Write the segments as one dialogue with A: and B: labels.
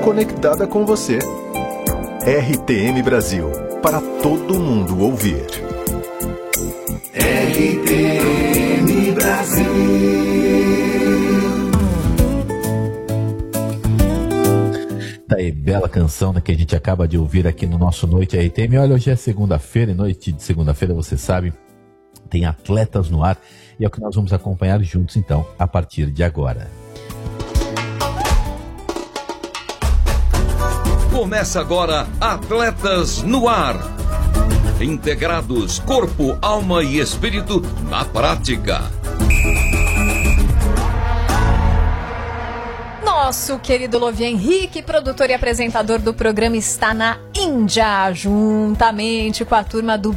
A: conectada com você. RTM Brasil, para todo mundo ouvir.
B: RTM Brasil.
C: Tá aí, bela canção, né, que a gente acaba de ouvir aqui no nosso Noite RTM. Olha, hoje é segunda-feira, e noite de segunda-feira, você sabe, tem Atletas no Ar, e é o que nós vamos acompanhar juntos, então, a partir de agora.
D: Começa agora Atletas no Ar. Integrados, corpo, alma e espírito na prática.
E: Nosso querido Lovi Henrique, produtor e apresentador do programa, está na Índia, juntamente com a turma do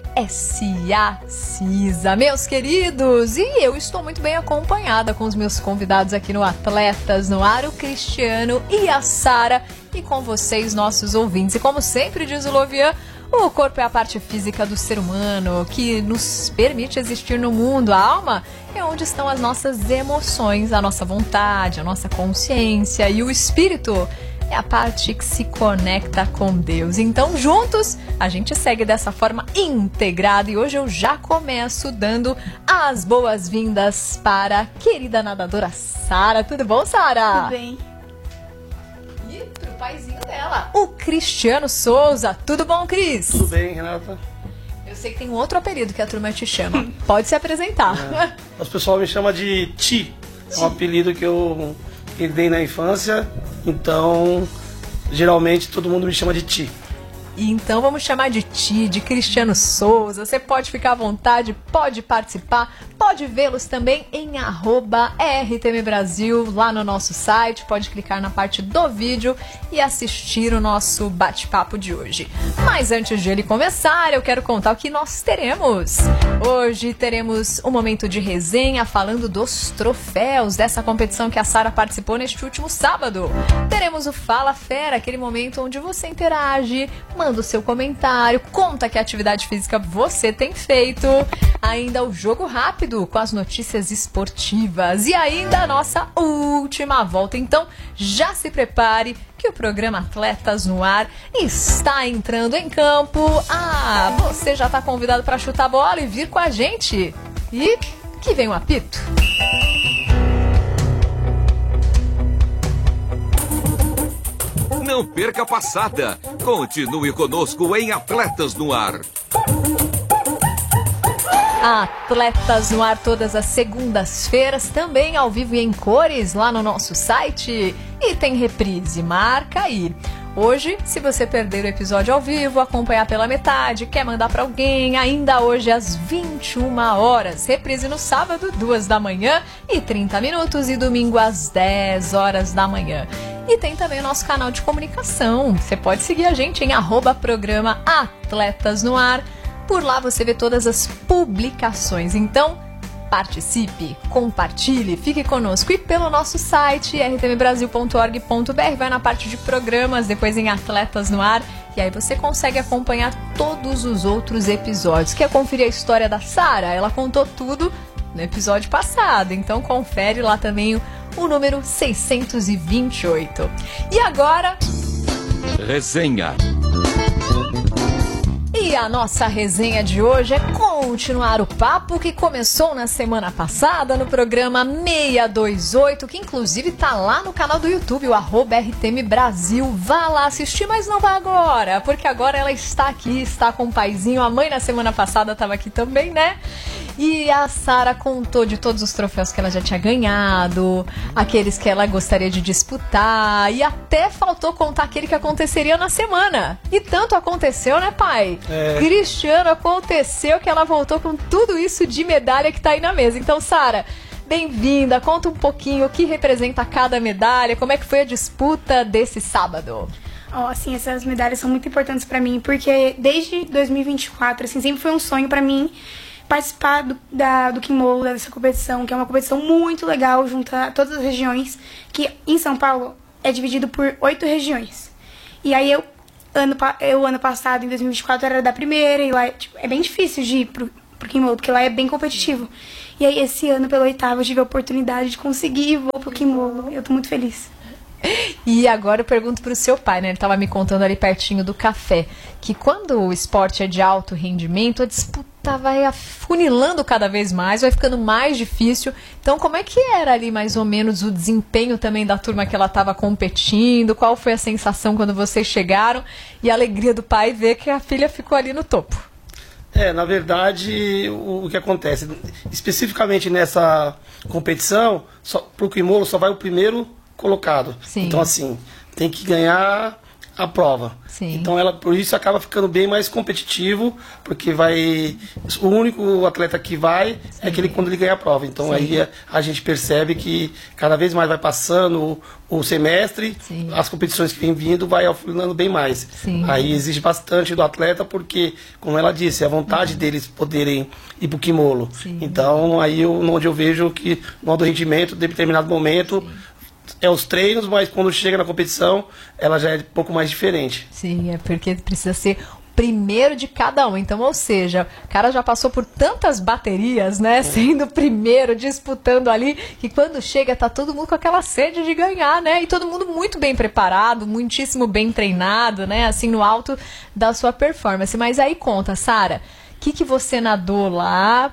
E: BSA CISA. Meus queridos, e eu estou muito bem acompanhada com os meus convidados aqui no Atletas no Ar, o Cristiano e a Sara, e com vocês, nossos ouvintes. E como sempre diz o Lovian, o corpo é a parte física do ser humano que nos permite existir no mundo. A alma é onde estão as nossas emoções, a nossa vontade, a nossa consciência. E o espírito é a parte que se conecta com Deus. Então, juntos, a gente segue dessa forma integrada. E hoje eu já começo dando as boas-vindas para a querida nadadora Sara. Tudo bom, Sara?
F: Tudo bem.
E: E pro paizinho dela, o Cristiano Souza. Tudo bom, Cris?
F: Tudo bem, Renata.
E: Eu sei que tem um outro apelido que a turma te chama. Pode se apresentar.
F: O pessoal me chama de Ti. É um apelido que eu dei na infância. Então, geralmente, todo mundo me chama de Ti.
E: Então vamos chamar de Ti, de Cristiano Souza. Você pode ficar à vontade, pode participar, pode vê-los também em @RTM Brasil, lá no nosso site. Pode clicar na parte do vídeo e assistir o nosso bate-papo de hoje. Mas antes de ele começar, eu quero contar o que nós teremos. Hoje teremos um momento de resenha falando dos troféus dessa competição que a Sara participou neste último sábado. Teremos o Fala Fera, aquele momento onde você interage, manda o seu comentário, conta que atividade física você tem feito. Ainda o Jogo Rápido com as notícias esportivas. E ainda a nossa última volta. Então já se prepare que o programa Atletas no Ar está entrando em campo. Você já está convidado para chutar a bola e vir com a gente. E que vem o apito.
D: Não perca a passada. Continue conosco em Atletas no Ar.
E: Atletas no Ar todas as segundas-feiras, também ao vivo e em cores lá no nosso site. E tem reprise, marca aí. Hoje, se você perder o episódio ao vivo, acompanhar pela metade, quer mandar para alguém, ainda hoje às 21 horas. Reprise no sábado, 2h30 e domingo às 10 horas da manhã. E tem também o nosso canal de comunicação. Você pode seguir a gente em @programa Atletas no Ar. Por lá você vê todas as publicações. Então, participe, compartilhe, fique conosco. E pelo nosso site, rtmbrasil.org.br, vai na parte de programas, depois em Atletas no Ar. E aí você consegue acompanhar todos os outros episódios. Quer conferir a história da Sara? Ela contou tudo no episódio passado. Então confere lá também o número 628. E agora...
D: Resenha.
E: E a nossa resenha de hoje é continuar o papo que começou na semana passada no programa 628, que inclusive tá lá no canal do YouTube, o @RTM Brasil. Vá lá assistir, mas não vá agora, porque agora ela está aqui, está com o paizinho. A mãe na semana passada estava aqui também, né? E a Sara contou de todos os troféus que ela já tinha ganhado, aqueles que ela gostaria de disputar, e até faltou contar aquele que aconteceria na semana. E tanto aconteceu, né, pai? Cristiano, aconteceu que ela voltou com tudo isso de medalha que tá aí na mesa. Então, Sara, bem-vinda. Conta um pouquinho o que representa cada medalha, como é que foi a disputa desse sábado.
G: Assim, essas medalhas são muito importantes pra mim, porque desde 2024, assim, sempre foi um sonho pra mim participar do Quimola, dessa competição, que é uma competição muito legal, junta todas as regiões, que em São Paulo é dividido por 8 regiões. E aí ano passado, em 2024, era da primeira, e lá é bem difícil de ir pro Quimola, porque lá é bem competitivo. E aí esse ano, pelo 8º, eu tive a oportunidade de conseguir e vou pro Quimola. Eu tô muito feliz.
E: E agora eu pergunto pro seu pai, né? Ele estava me contando ali pertinho do café, que quando o esporte é de alto rendimento, a disputa vai afunilando cada vez mais, vai ficando mais difícil. Então, como é que era ali mais ou menos o desempenho também da turma que ela estava competindo? Qual foi a sensação quando vocês chegaram? E a alegria do pai ver que a filha ficou ali no topo?
F: Na verdade, o que acontece, especificamente nessa competição, pro Quimolo só vai o primeiro colocado.
E: Sim.
F: Então, assim, tem que ganhar a prova.
E: Sim.
F: Então, ela por isso acaba ficando bem mais competitivo, porque o único atleta que vai é aquele quando ele ganha a prova. Então, aí a gente percebe que cada vez mais vai passando o semestre, as competições que vem vindo vai afunilando bem mais.
E: Sim.
F: Aí exige bastante do atleta, porque, como ela disse, é a vontade deles poderem ir pro Quimolo. Então, aí onde eu vejo que no alto rendimento, em determinado momento, é os treinos, mas quando chega na competição, ela já é um pouco mais diferente.
E: Sim, é porque precisa ser o primeiro de cada um. Então, ou seja, o cara já passou por tantas baterias, né? Sendo o primeiro, disputando ali, que quando chega tá todo mundo com aquela sede de ganhar, né? E todo mundo muito bem preparado, muitíssimo bem treinado, né? Assim, no alto da sua performance. Mas aí conta, Sara, o que você nadou lá?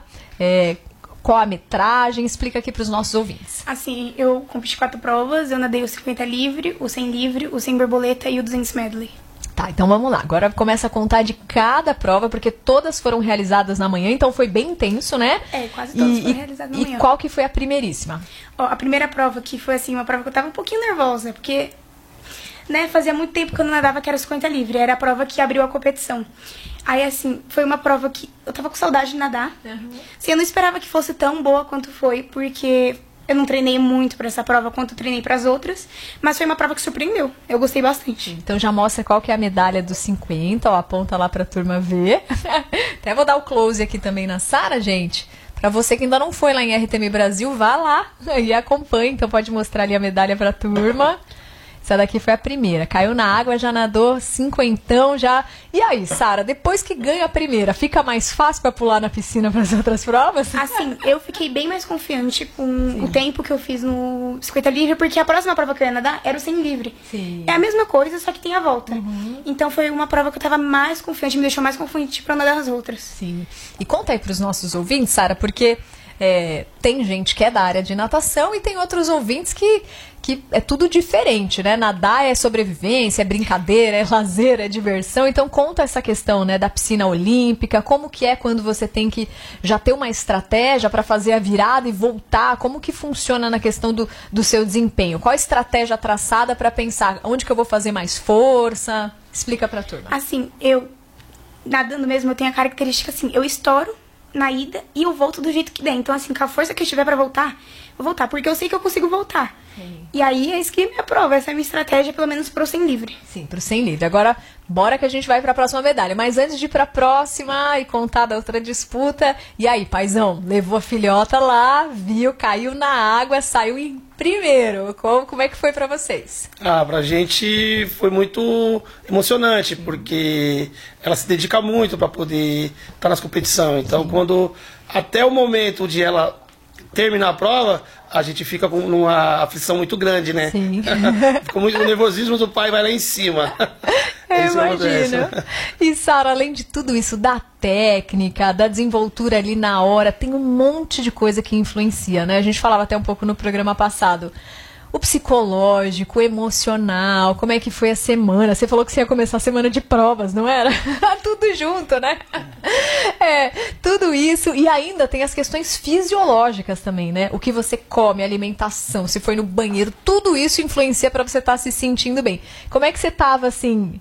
E: Qual a metragem? Explica aqui para os nossos ouvintes.
G: Assim, eu competi 4 provas, eu nadei o 50 livre, o 100 livre, o 100 borboleta e o 200 medley.
E: Tá, então vamos lá. Agora começa a contar de cada prova, porque todas foram realizadas na manhã, então foi bem intenso, né?
G: Quase todas foram realizadas na manhã.
E: E qual que foi a primeiríssima?
G: A primeira prova, que foi assim, uma prova que eu tava um pouquinho nervosa, porque, né, fazia muito tempo que eu não nadava, que era o 50 livre, era a prova que abriu a competição. Aí, assim, foi uma prova que eu tava com saudade de nadar. Assim, eu não esperava que fosse tão boa quanto foi, porque eu não treinei muito pra essa prova quanto eu treinei pras outras, mas foi uma prova que surpreendeu. Eu gostei bastante.
E: Então já mostra qual que é a medalha dos 50, ó, aponta lá pra turma ver. Até vou dar o close aqui também na Sara, gente. Pra você que ainda não foi lá em RTM Brasil, vá lá e acompanhe. Então pode mostrar ali a medalha pra turma. Essa daqui foi a primeira. Caiu na água, já nadou 50, já. E aí, Sara, depois que ganha a primeira, fica mais fácil pra pular na piscina para as outras provas?
G: Assim, eu fiquei bem mais confiante com o tempo que eu fiz no 50 livre, porque a próxima prova que eu ia nadar era o 100 livre.
E: Sim.
G: É a mesma coisa, só que tem a volta. Então foi uma prova que eu tava mais confiante, me deixou mais confiante pra nadar as outras.
E: Sim. E conta aí pros nossos ouvintes, Sara, porque tem gente que é da área de natação e tem outros ouvintes que é tudo diferente, né? Nadar é sobrevivência, é brincadeira, é lazer, é diversão. Então conta essa questão, né, da piscina olímpica, como que é quando você tem que já ter uma estratégia para fazer a virada e voltar, como que funciona na questão do seu desempenho? Qual a estratégia traçada para pensar onde que eu vou fazer mais força? Explica pra turma.
G: Assim, eu nadando mesmo, eu tenho a característica assim, eu estouro na ida e eu volto do jeito que der. Então, assim, com a força que eu tiver pra voltar, eu vou voltar, porque eu sei que eu consigo voltar. E aí, é isso que me aprova. Essa é a minha estratégia, pelo menos pro 100 livre.
E: Sim, pro 100 livre. Agora, bora que a gente vai pra próxima medalha. Mas antes de ir pra próxima e contar da outra disputa, e aí, paizão, levou a filhota lá, viu, caiu na água, saiu em primeiro. Como é que foi pra vocês?
F: Pra gente foi muito emocionante, porque ela se dedica muito para poder estar nas competições. Então, quando até o momento de ela terminar a prova, a gente fica com uma aflição muito grande, né?
E: Sim.
F: Fica muito o nervosismo do pai vai lá em cima.
E: Eu imagino. E, Sara, além de tudo isso, da técnica, da desenvoltura ali na hora, tem um monte de coisa que influencia, né? A gente falava até um pouco no programa passado. O psicológico, o emocional, como é que foi a semana? Você falou que você ia começar a semana de provas, não era? Tudo junto, né? Tudo isso. E ainda tem as questões fisiológicas também, né? O que você come, alimentação, se foi no banheiro, tudo isso influencia para você estar se sentindo bem. Como é que você estava, assim,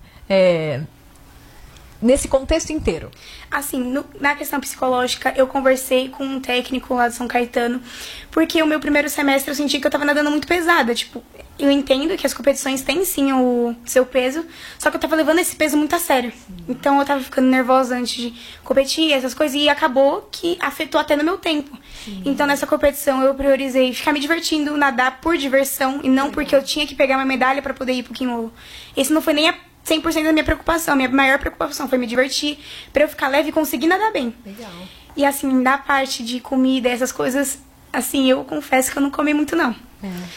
E: nesse contexto inteiro?
G: Assim, na questão psicológica, eu conversei com um técnico lá de São Caetano, porque o meu primeiro semestre eu senti que eu tava nadando muito pesada. Tipo, eu entendo que as competições têm sim o seu peso, só que eu tava levando esse peso muito a sério. Então eu tava ficando nervosa antes de competir, essas coisas, e acabou que afetou até no meu tempo. Então nessa competição eu priorizei ficar me divertindo, nadar por diversão, e não porque eu tinha que pegar uma medalha pra poder ir pro Quimolo. Esse não foi nem a 100% da minha preocupação. Minha maior preocupação foi me divertir, pra eu ficar leve e conseguir nadar bem.
E: Legal.
G: E assim, da parte de comida, essas coisas, assim, eu confesso que eu não comi muito, não.